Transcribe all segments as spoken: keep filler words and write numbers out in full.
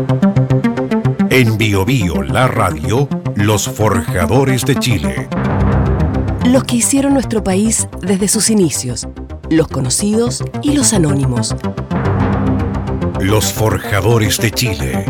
En Bio Bio, la radio, los forjadores de Chile. Los que hicieron nuestro país desde sus inicios, los conocidos y los anónimos. Los forjadores de Chile.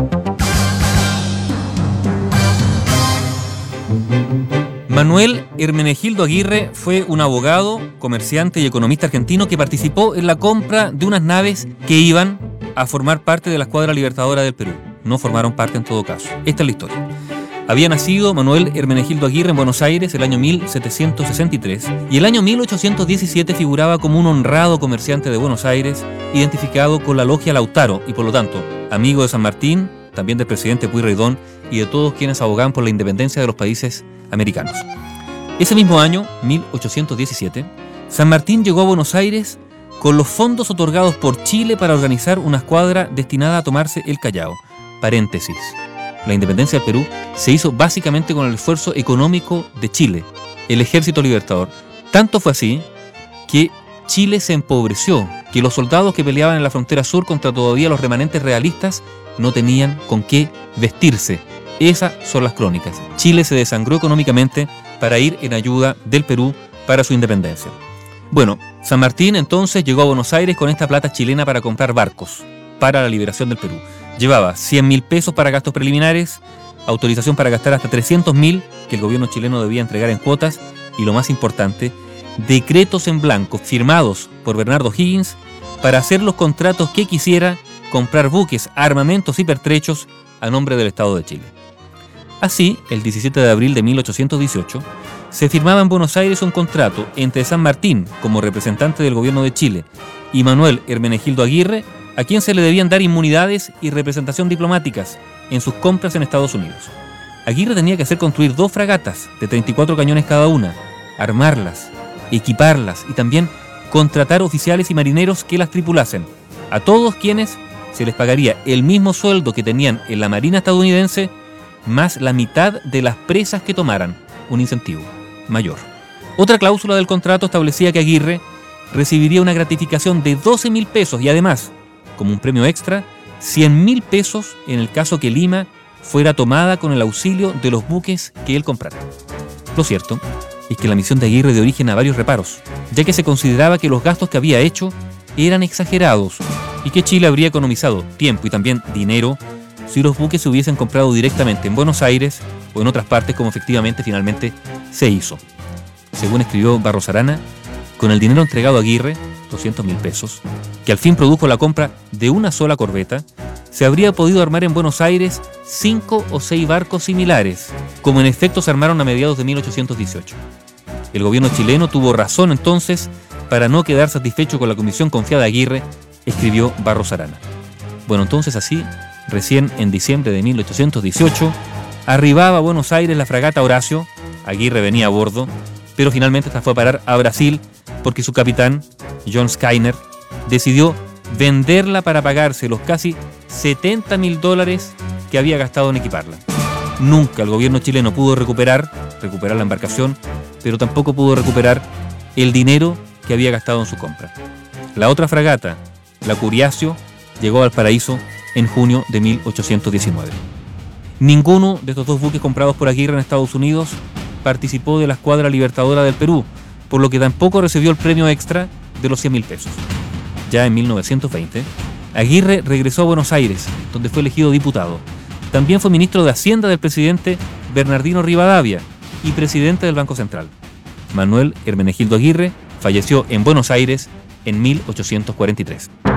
Manuel Hermenegildo Aguirre fue un abogado, comerciante y economista argentino que participó en la compra de unas naves que iban a formar parte de la Escuadra Libertadora del Perú. No formaron parte en todo caso. Esta es la historia. Había nacido Manuel Hermenegildo Aguirre en Buenos Aires el año mil setecientos sesenta y tres y el año mil ochocientos diecisiete figuraba como un honrado comerciante de Buenos Aires, identificado con la logia Lautaro y por lo tanto amigo de San Martín, también del presidente Pueyrredón y de todos quienes abogaban por la independencia de los países americanos. Ese mismo año, mil ochocientos diecisiete, San Martín llegó a Buenos Aires con los fondos otorgados por Chile para organizar una escuadra destinada a tomarse el Callao. Paréntesis. La independencia del Perú se hizo básicamente con el esfuerzo económico de Chile, el ejército libertador. Tanto fue así que Chile se empobreció, que los soldados que peleaban en la frontera sur contra todavía los remanentes realistas no tenían con qué vestirse. Esas son las crónicas. Chile se desangró económicamente para ir en ayuda del Perú para su independencia. Bueno, San Martín entonces llegó a Buenos Aires con esta plata chilena para comprar barcos para la liberación del Perú. Llevaba cien mil pesos para gastos preliminares, autorización para gastar hasta trescientos mil que el gobierno chileno debía entregar en cuotas y, lo más importante, decretos en blanco firmados por Bernardo Higgins para hacer los contratos que quisiera, comprar buques, armamentos y pertrechos a nombre del Estado de Chile. Así, el diecisiete de abril de mil ochocientos dieciocho, se firmaba en Buenos Aires un contrato entre San Martín, como representante del gobierno de Chile, y Manuel Hermenegildo Aguirre, a quien se le debían dar inmunidades y representación diplomáticas en sus compras en Estados Unidos. Aguirre tenía que hacer construir dos fragatas de treinta y cuatro cañones cada una, armarlas, equiparlas y también contratar oficiales y marineros que las tripulasen, a todos quienes se les pagaría el mismo sueldo que tenían en la Marina estadounidense, más la mitad de las presas que tomaran, un incentivo mayor. Otra cláusula del contrato establecía que Aguirre recibiría una gratificación de doce mil pesos y además, como un premio extra, cien mil pesos en el caso que Lima fuera tomada con el auxilio de los buques que él comprara. Lo cierto es que la misión de Aguirre dio origen a varios reparos, ya que se consideraba que los gastos que había hecho eran exagerados y que Chile habría economizado tiempo y también dinero si los buques se hubiesen comprado directamente en Buenos Aires o en otras partes, como efectivamente finalmente se hizo. Según escribió Barros Arana, con el dinero entregado a Aguirre, doscientos mil pesos, que al fin produjo la compra de una sola corbeta, se habría podido armar en Buenos Aires cinco o seis barcos similares, como en efecto se armaron a mediados de mil ochocientos dieciocho. El gobierno chileno tuvo razón entonces para no quedar satisfecho con la comisión confiada a Aguirre, escribió Barros Arana. Bueno, entonces así, recién en diciembre de mil ochocientos dieciocho, arribaba a Buenos Aires la fragata Horacio. Aguirre venía a bordo, pero finalmente esta fue a parar a Brasil porque su capitán, John Skyner, decidió venderla para pagarse los casi setenta mil dólares que había gastado en equiparla. Nunca el gobierno chileno pudo recuperar, recuperar la embarcación, pero tampoco pudo recuperar el dinero que había gastado en su compra. La otra fragata, la Curiacio, llegó a Valparaíso en junio de mil ochocientos diecinueve. Ninguno de estos dos buques comprados por Aguirre en Estados Unidos participó de la Escuadra Libertadora del Perú, por lo que tampoco recibió el premio extra de los cien mil pesos. Ya en mil novecientos veinte, Aguirre regresó a Buenos Aires, donde fue elegido diputado. También fue ministro de Hacienda del presidente Bernardino Rivadavia y presidente del Banco Central. Manuel Hermenegildo Aguirre falleció en Buenos Aires en mil ochocientos cuarenta y tres.